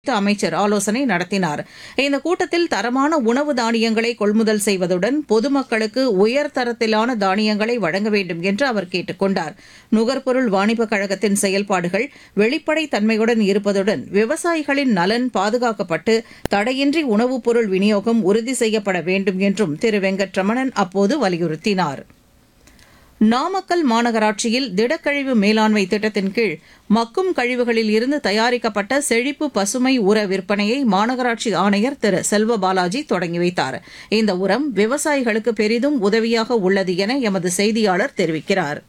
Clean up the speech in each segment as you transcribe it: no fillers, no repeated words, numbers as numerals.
அமைச்சர் ஆலோசனை நடத்தினார். இந்த கூட்டத்தில் தரமான உணவு தானியங்களை கொள்முதல் செய்வதுடன் பொதுமக்களுக்கு உயர்தரத்திலான தானியங்களை வழங்க வேண்டும் என்று அவர் கேட்டுக் கொண்டார். நுகர்பொருள் வாணிபக் கழகத்தின் செயல்பாடுகள் வெளிப்படைத் தன்மையுடன் இருப்பதுடன் விவசாயிகளின் நலன் பாதுகாக்கப்பட்டு தடையின்றி உணவுப் பொருள் விநியோகம் உறுதி செய்யப்பட வேண்டும் என்றும் திரு வெங்கட்ரமணன் அப்போது வலியுறுத்தினார். நாமக்கல் மாநகராட்சியில் திடக்கழிவு மேலாண்மை திட்டத்தின் கீழ் மக்கும் கழிவுகளில் இருந்து தயாரிக்கப்பட்ட செழிப்பு பசுமை உர விற்பனையை மாநகராட்சி ஆணையர் திரு செல்வபாலாஜி தொடங்கி வைத்தார். இந்த உரம் விவசாயிகளுக்கு பெரிதும் உதவியாக உள்ளது என எமது செய்தியாளர் தெரிவிக்கிறார்.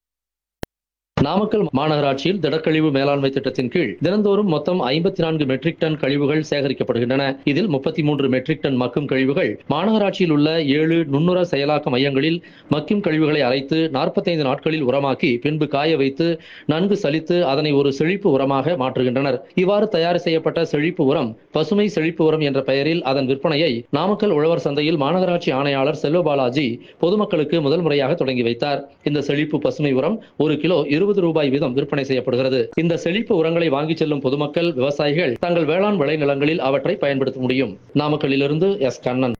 நாமக்கல் மாநகராட்சியில் திடக்கழிவு மேலாண்மை திட்டத்தின் கீழ் தினந்தோறும் மொத்தம் 54 மெட்ரிக் டன் கழிவுகள் சேகரிக்கப்படுகின்றன. இதில் 33 மெட்ரிக் டன் மக்கும் கழிவுகள் மாநகராட்சியில் உள்ள 7 நுண்ணுர செயலாக்க மையங்களில் மக்கும் கழிவுகளை அரைத்து 45 நாட்களில் உரமாக்கி பின்பு காய வைத்து நன்கு சலித்து அதனை ஒரு செழிப்பு உரமாக மாற்றுகின்றனர். இவ்வாறு தயார் செய்யப்பட்ட செழிப்பு உரம் பசுமை செழிப்பு உரம் என்ற பெயரில் அதன் விற்பனையை நாமக்கல் உழவர் சந்தையில் மாநகராட்சி ஆணையாளர் செல்வபாலாஜி பொதுமக்களுக்கு முதல் முறையாக தொடங்கி வைத்தார். இந்த செழிப்பு பசுமை உரம் ஒரு கிலோ 20 ரூபாய் வீதம் விற்பனை செய்யப்படுகிறது. இந்த செழிப்பு உரங்களை வாங்கிச் செல்லும் பொதுமக்கள் விவசாயிகள் தங்கள் வேளாண் விளைநிலங்களில் அவற்றை பயன்படுத்த முடியும். நாமக்கல்லிலிருந்து எஸ் கண்ணன்.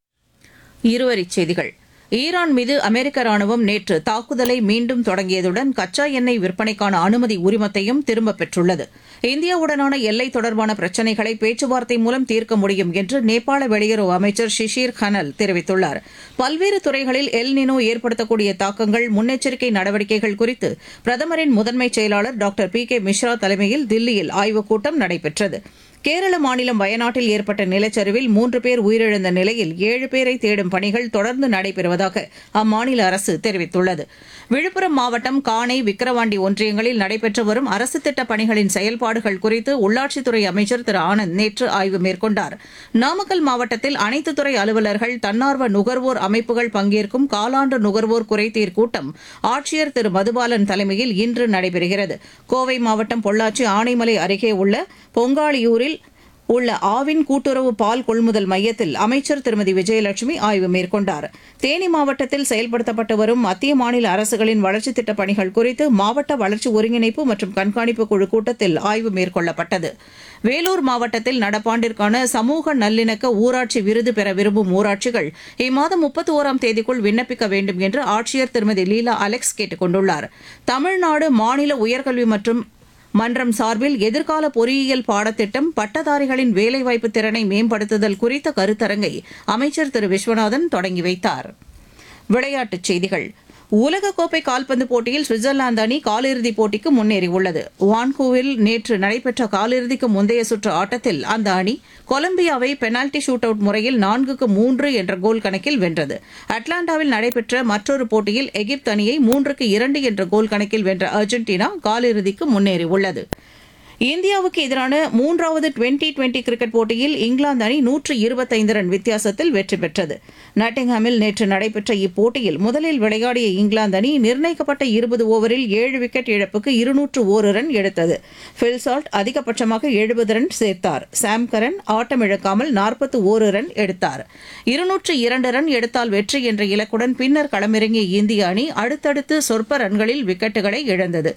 இருவரிச் செய்திகள். ஈரான் மீது அமெரிக்க ராணுவம் நேற்று தாக்குதலை மீண்டும் தொடங்கியதுடன் கச்சா எண்ணெய் விற்பனைக்கான அனுமதி உரிமத்தையும் திரும்பப் பெற்றுள்ளது. இந்தியாவுடனான எல்லை தொடர்பான பிரச்சினைகளை பேச்சுவார்த்தை மூலம் தீர்க்க முடியும் என்று நேபாள வெளியுறவு அமைச்சர் ஷிஷிர் கனல் தெரிவித்துள்ளார். பல்வேறு துறைகளில் எல் நினோ ஏற்படுத்தக்கூடிய தாக்கங்கள் முன்னெச்சரிக்கை நடவடிக்கைகள் குறித்து பிரதமரின் முதன்மைச் செயலாளர் டாக்டர் பி.கே. மிஸ்ரா தலைமையில் தில்லியில் ஆய்வுக் கூட்டம் நடைபெற்றது. கேரள மாநிலம் வயநாட்டில் ஏற்பட்ட நிலச்சரிவில் 3 பேர் உயிரிழந்த நிலையில் 7 பேரை தேடும் பணிகள் தொடர்ந்து நடைபெறுவதாக அம்மாநில அரசு தெரிவித்துள்ளது. விழுப்புரம் மாவட்டம் காணை விக்கிரவாண்டி ஒன்றியங்களில் நடைபெற்று வரும் அரசு திட்டப் பணிகளின் செயல்பாடுகள் குறித்து உள்ளாட்சித்துறை அமைச்சர் திரு ஆனந்த் நேற்று ஆய்வு மேற்கொண்டார். நாமக்கல் மாவட்டத்தில் அனைத்து துறை அலுவலர்கள் தன்னார்வ நுகர்வோர் அமைப்புகள் பங்கேற்கும் காலாண்டு நுகர்வோர் குறைதீர் கூட்டம் ஆட்சியர் திரு மதுபாலன் தலைமையில் இன்று நடைபெறுகிறது. கோவை மாவட்டம் பொள்ளாச்சி ஆனைமலை அருகே உள்ள பொங்காளியூரில் உள்ள ஆவின் கூட்டுறவு பால் கொள்முதல் மையத்தில் அமைச்சர் திருமதி விஜயலட்சுமி ஆய்வு மேற்கொண்டார். தேனி மாவட்டத்தில் செயல்படுத்தப்பட்டு வரும் மத்திய மாநில அரசுகளின் வளர்ச்சித் திட்டப் பணிகள் குறித்து மாவட்ட வளர்ச்சி ஒருங்கிணைப்பு மற்றும் கண்காணிப்பு குழு கூட்டத்தில் ஆய்வு மேற்கொள்ளப்பட்டது. வேலூர் மாவட்டத்தில் நடப்பாண்டிற்கான சமூக நல்லிணக்க ஊராட்சி விருது பெற விரும்பும் ஊராட்சிகள் இம்மாதம் 31ஆம் தேதிக்குள் விண்ணப்பிக்க வேண்டும் என்று ஆட்சியர் திருமதி லீலா அலெக்ஸ் கேட்டுக் கொண்டுள்ளார். தமிழ்நாடு மாநில உயர்கல்வி மற்றும் மன்றம் சார்பில் எதிர்கால பொறியியல் பாடத்திட்டம் பட்டதாரிகளின் வேலைவாய்ப்பு திறனை மேம்படுத்துதல் குறித்த கருத்தரங்கை அமைச்சர் திரு விஸ்வநாதன் தொடங்கி வைத்தார். விளையாட்டுச் செய்திகள். உலகக்கோப்பை கால்பந்து போட்டியில் சுவிட்சர்லாந்து அணி காலிறுதிப் போட்டிக்கு முன்னேறியுள்ளது. வான்கூவில் நேற்று நடைபெற்ற காலிறுதிக்கு முந்தைய சுற்று ஆட்டத்தில் அந்த அணி கொலம்பியாவை பெனால்டி ஷூட் அவுட் முறையில் 4-3 என்ற கோல் கணக்கில் வென்றது. அட்லாண்டாவில் நடைபெற்ற மற்றொரு போட்டியில் எகிப்து அணியை 3-2 என்ற கோல் கணக்கில் வென்ற அர்ஜென்டினா காலிறுதிக்கு முன்னேறியுள்ளது. இந்தியாவுக்கு எதிரான 3வது டுவெண்டி கிரிக்கெட் போட்டியில் இங்கிலாந்து அணி 125 ரன் வித்தியாசத்தில் வெற்றி பெற்றது. நாட்டிங்ஹாமில் நேற்று நடைபெற்ற இப்போட்டியில் முதலில் விளையாடிய இங்கிலாந்து அணி நிர்ணயிக்கப்பட்ட 20 ஓவரில் 7 விக்கெட் இழப்புக்கு 201 ரன் எடுத்தது. பில் சால்ட் அதிகபட்சமாக 70 ரன் சேர்த்தார். சாம் கரன் ஆட்டமிழக்காமல் 41 ரன் எடுத்தார். 202 ரன் எடுத்தால் வெற்றி என்ற இலக்குடன் பின்னர் களமிறங்கிய இந்திய அணி அடுத்தடுத்து சொற்ப ரன்களில் விக்கெட்டுகளை இழந்தது.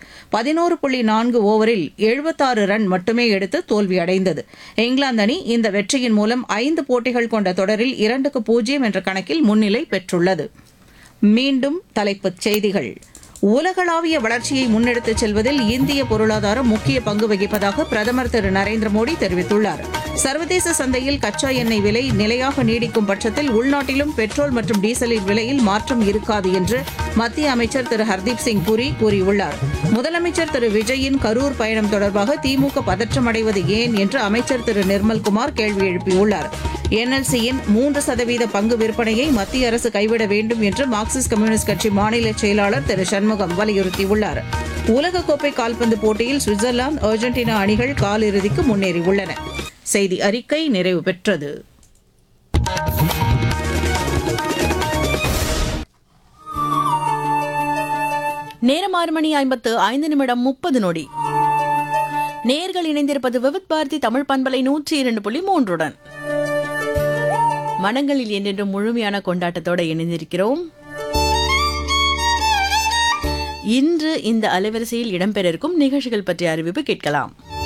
11.4 ஓவரில் 76 ரன் மட்டுமே எடுத்து தோல்வியடைந்தது. இங்கிலாந்து அணி இந்த வெற்றியின் மூலம் 5 போட்டிகள் கொண்ட தொடரில் 2-0 என்ற கணக்கில் முன்னிலை பெற்றுள்ளது. மீண்டும் தலைப்புச் செய்திகள். உலகளாவிய வளர்ச்சியை முன்னெடுத்துச் செல்வதில் இந்திய பொருளாதாரம் முக்கிய பங்கு வகிப்பதாக பிரதமர் திரு நரேந்திர மோடி தெரிவித்துள்ளார். சர்வதேச சந்தையில் கச்சா எண்ணெய் விலை நிலையாக நீடிக்கும் பட்சத்தில் உள்நாட்டிலும் பெட்ரோல் மற்றும் டீசலின் விலையில் மாற்றம் இருக்காது என்று மத்திய அமைச்சர் திரு ஹர்தீப் சிங் புரி கூறியுள்ளார். முதலமைச்சர் திரு விஜயின் கரூர் பயணம் தொடர்பாக திமுக பதற்றமடைவது ஏன் என்று அமைச்சர் திரு நிர்மல்குமார் கேள்வி எழுப்பியுள்ளார். என்எல்சியின் 3% பங்கு விற்பனையை மத்திய அரசு கைவிட வேண்டும் என்று மார்க்சிஸ்ட் கம்யூனிஸ்ட் கட்சி மாநில செயலாளர் திரு சண்முகம் வலியுறுத்தியுள்ளார். உலகக்கோப்பை கால்பந்து போட்டியில் சுவிட்சர்லாந்து அர்ஜென்டினா அணிகள் காலிறுதிக்கு முன்னேறியுள்ளன. செய்தி அறிக்கை நிறைவு பெற்றது. நேரம் 6:55 நேயர்கள் இணைந்திருப்பது விவித் பாரதி தமிழ் பண்பலை 102.3 மனங்களில் என்றென்றும் முழுமையான கொண்டாட்டத்தோடு இணைந்திருக்கிறோம். இன்று இந்த அலைவரிசையில் இடம்பெற இருக்கும் நிகழ்ச்சிகள் பற்றிய அறிவிப்பு கேட்கலாம்.